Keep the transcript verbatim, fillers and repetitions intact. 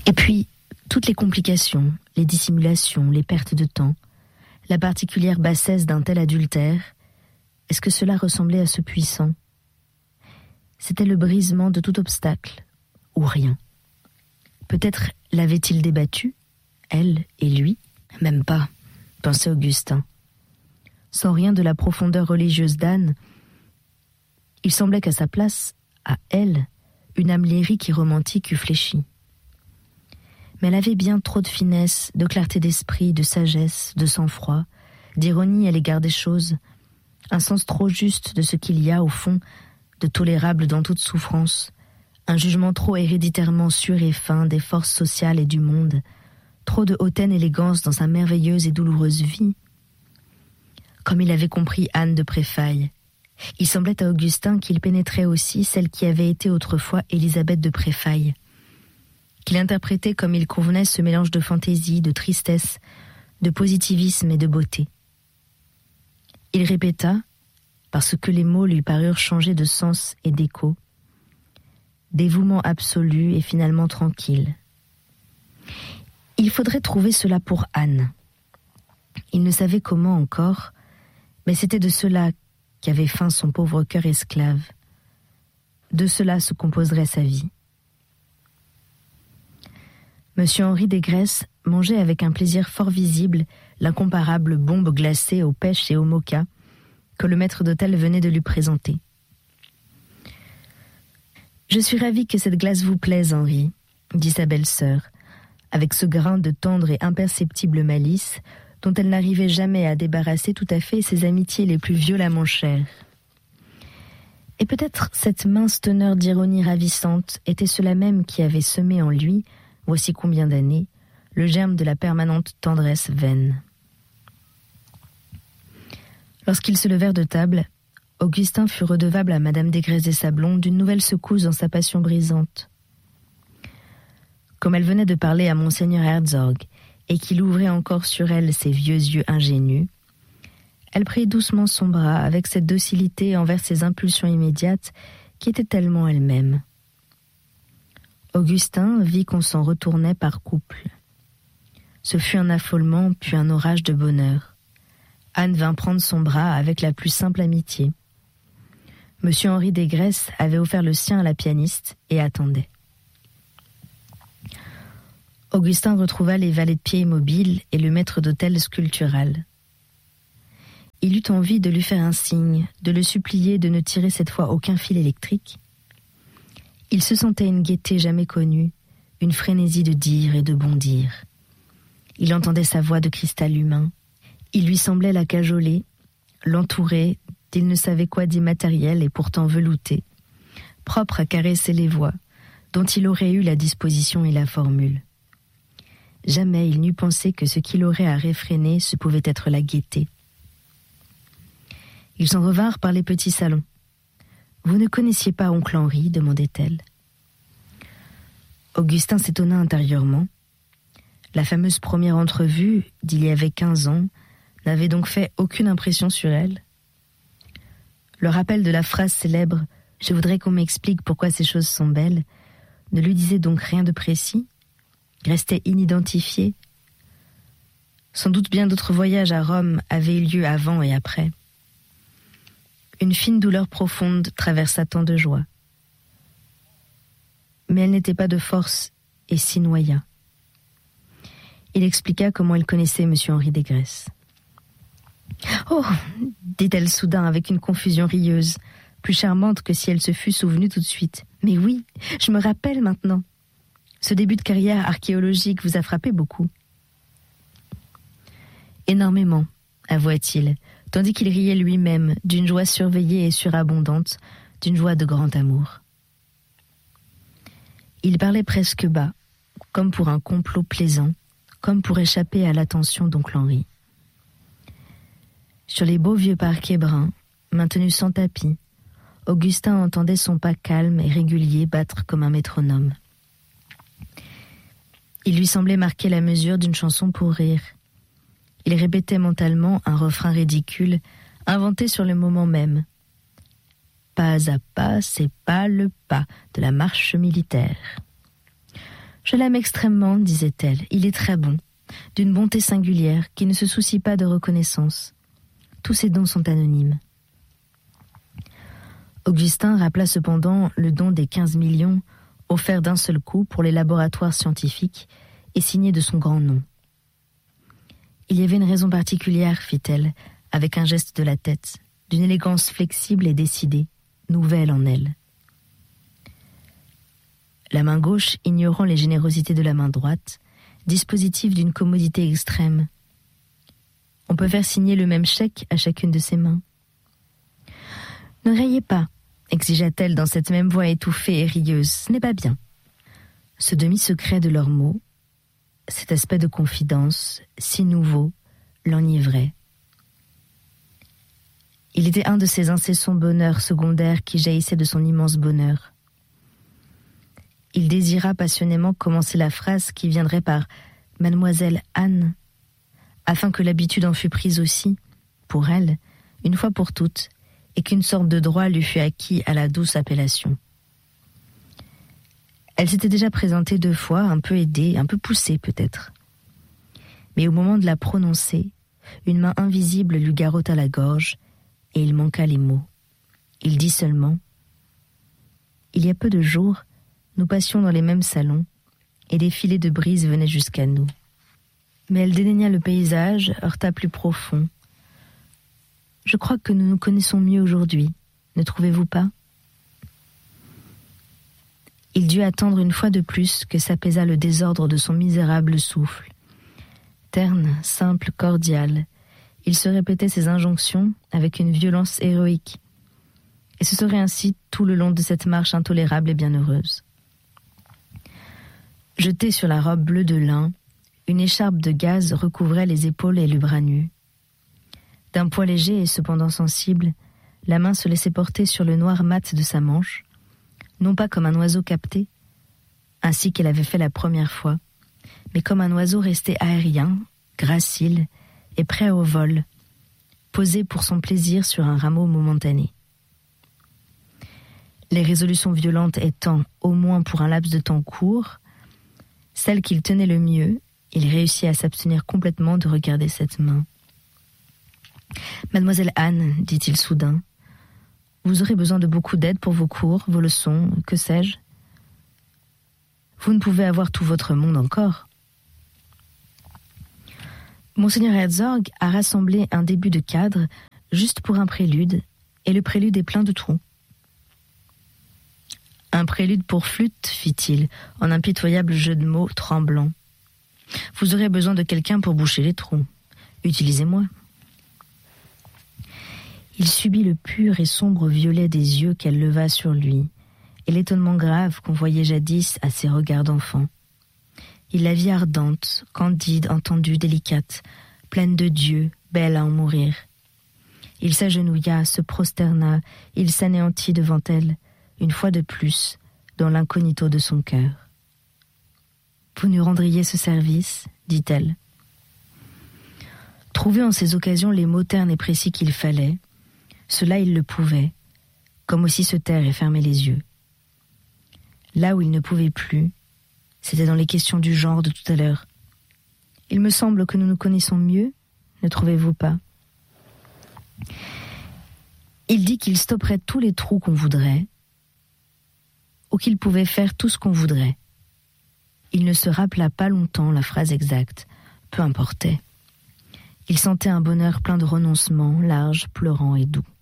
Et puis, toutes les complications, les dissimulations, les pertes de temps, la particulière bassesse d'un tel adultère, est-ce que cela ressemblait à ce puissant ? C'était le brisement de tout obstacle, ou rien. Peut-être l'avait-il débattu, elle et lui ? Même pas, pensait Augustin. Sans rien de la profondeur religieuse d'Anne, il semblait qu'à sa place, à elle, une âme lyrique et romantique eût fléchi. Mais elle avait bien trop de finesse, de clarté d'esprit, de sagesse, de sang-froid, d'ironie à l'égard des choses, un sens trop juste de ce qu'il y a, au fond, de tolérable dans toute souffrance, un jugement trop héréditairement sûr et fin des forces sociales et du monde, trop de hautaine élégance dans sa merveilleuse et douloureuse vie. Comme il avait compris Anne de Préfailles, il semblait à Augustin qu'il pénétrait aussi celle qui avait été autrefois Élisabeth de Préfailles, qu'il interprétait comme il convenait ce mélange de fantaisie, de tristesse, de positivisme et de beauté. Il répéta, parce que les mots lui parurent changer de sens et d'écho, dévouement absolu et finalement tranquille. Il faudrait trouver cela pour Anne. Il ne savait comment encore, mais c'était de cela qu'avait faim son pauvre cœur esclave. De cela se composerait sa vie. Monsieur Henri Desgresses mangeait avec un plaisir fort visible l'incomparable bombe glacée aux pêches et au moka que le maître d'hôtel venait de lui présenter. « Je suis ravie que cette glace vous plaise, Henri, » dit sa belle-sœur, avec ce grain de tendre et imperceptible malice dont elle n'arrivait jamais à débarrasser tout à fait ses amitiés les plus violemment chères. Et peut-être cette mince teneur d'ironie ravissante était cela même qui avait semé en lui, voici combien d'années, le germe de la permanente tendresse vaine. Lorsqu'ils se levèrent de table, Augustin fut redevable à Madame Desgresses-des-Sablons d'une nouvelle secousse dans sa passion brisante. Comme elle venait de parler à Monseigneur Herzog, et qu'il ouvrait encore sur elle ses vieux yeux ingénus, elle prit doucement son bras avec cette docilité envers ses impulsions immédiates qui étaient tellement elle-même. Augustin vit qu'on s'en retournait par couple. Ce fut un affolement, puis un orage de bonheur. Anne vint prendre son bras avec la plus simple amitié. Monsieur Henri Desgresses avait offert le sien à la pianiste et attendait. Augustin retrouva les valets de pied immobiles et le maître d'hôtel sculptural. Il eut envie de lui faire un signe, de le supplier de ne tirer cette fois aucun fil électrique. Il se sentait une gaieté jamais connue, une frénésie de dire et de bondir. Il entendait sa voix de cristal humain. Il lui semblait la cajoler, l'entourer d'il ne savait quoi d'immatériel et pourtant velouté, propre à caresser les voix, dont il aurait eu la disposition et la formule. Jamais il n'eût pensé que ce qu'il aurait à réfréner, ce pouvait être la gaieté. Ils s'en revinrent par les petits salons. « Vous ne connaissiez pas oncle Henri ?» demandait-elle. Augustin s'étonna intérieurement. La fameuse première entrevue, d'il y avait quinze ans, n'avait donc fait aucune impression sur elle. Le rappel de la phrase célèbre « Je voudrais qu'on m'explique pourquoi ces choses sont belles » ne lui disait donc rien de précis, restait inidentifié. Sans doute bien d'autres voyages à Rome avaient eu lieu avant et après. Une fine douleur profonde traversa tant de joie. Mais elle n'était pas de force et s'y noya. Il expliqua comment elle connaissait Monsieur Henri Desgresses. « Oh !» dit-elle soudain avec une confusion rieuse, plus charmante que si elle se fût souvenue tout de suite. « Mais oui, je me rappelle maintenant. Ce début de carrière archéologique vous a frappé beaucoup. » « Énormément, avoua-t-il, tandis qu'il riait lui-même d'une joie surveillée et surabondante, d'une joie de grand amour. Il parlait presque bas, comme pour un complot plaisant, comme pour échapper à l'attention d'oncle Henri. Sur les beaux vieux parquets bruns, maintenus sans tapis, Augustin entendait son pas calme et régulier battre comme un métronome. Il lui semblait marquer la mesure d'une chanson pour rire. Il répétait mentalement un refrain ridicule, inventé sur le moment même. Pas à pas, c'est pas le pas de la marche militaire. Je l'aime extrêmement, disait-elle. Il est très bon, d'une bonté singulière, qui ne se soucie pas de reconnaissance. Tous ses dons sont anonymes. Augustin rappela cependant le don des quinze millions offert d'un seul coup pour les laboratoires scientifiques et signé de son grand nom. Il y avait une raison particulière, fit-elle, avec un geste de la tête, d'une élégance flexible et décidée, nouvelle en elle. La main gauche ignorant les générosités de la main droite, dispositif d'une commodité extrême. On peut faire signer le même chèque à chacune de ses mains. « Ne riez pas », exigea-t-elle dans cette même voix étouffée et rieuse, « ce n'est pas bien. » Ce demi-secret de leurs mots, cet aspect de confidence, si nouveau, l'enivrait. Il était un de ces incessants bonheurs secondaires qui jaillissaient de son immense bonheur. Il désira passionnément commencer la phrase qui viendrait par « Mademoiselle Anne », afin que l'habitude en fût prise aussi, pour elle, une fois pour toutes, et qu'une sorte de droit lui fût acquis à la douce appellation. Elle s'était déjà présentée deux fois, un peu aidée, un peu poussée peut-être. Mais au moment de la prononcer, une main invisible lui garrotta la gorge, et il manqua les mots. Il dit seulement « Il y a peu de jours, nous passions dans les mêmes salons, et des filets de brise venaient jusqu'à nous. » Mais elle dédaigna le paysage, heurta plus profond. « Je crois que nous nous connaissons mieux aujourd'hui, ne trouvez-vous pas ?» Il dut attendre une fois de plus que s'apaisa le désordre de son misérable souffle. Terne, simple, cordial, il se répétait ses injonctions avec une violence héroïque. Et ce serait ainsi tout le long de cette marche intolérable et bienheureuse. Jetée sur la robe bleue de lin, une écharpe de gaze recouvrait les épaules et le bras nu. D'un poids léger et cependant sensible, la main se laissait porter sur le noir mat de sa manche, non pas comme un oiseau capté, ainsi qu'elle avait fait la première fois, mais comme un oiseau resté aérien, gracile et prêt au vol, posé pour son plaisir sur un rameau momentané. Les résolutions violentes étant, au moins pour un laps de temps court, celle qu'il tenait le mieux, il réussit à s'abstenir complètement de regarder cette main. « Mademoiselle Anne, dit-il soudain, vous aurez besoin de beaucoup d'aide pour vos cours, vos leçons, que sais-je. Vous ne pouvez avoir tout votre monde encore. » Monseigneur Herzog a rassemblé un début de cadre juste pour un prélude, et le prélude est plein de trous. « Un prélude pour flûte, fit-il, en impitoyable jeu de mots tremblant. Vous aurez besoin de quelqu'un pour boucher les trous. Utilisez-moi. » Il subit le pur et sombre violet des yeux qu'elle leva sur lui, et l'étonnement grave qu'on voyait jadis à ses regards d'enfant. Il la vit ardente, candide, entendue, délicate, pleine de Dieu, belle à en mourir. Il s'agenouilla, se prosterna, il s'anéantit devant elle, une fois de plus, dans l'incognito de son cœur. « Vous nous rendriez ce service ?» dit-elle. Trouver en ces occasions les mots ternes et précis qu'il fallait, cela il le pouvait, comme aussi se taire et fermer les yeux. Là où il ne pouvait plus, c'était dans les questions du genre de tout à l'heure. « Il me semble que nous nous connaissons mieux, ne trouvez-vous pas ?» Il dit qu'il stopperait tous les trous qu'on voudrait, ou qu'il pouvait faire tout ce qu'on voudrait. Il ne se rappela pas longtemps la phrase exacte, peu importait. Il sentait un bonheur plein de renoncement, large, pleurant et doux.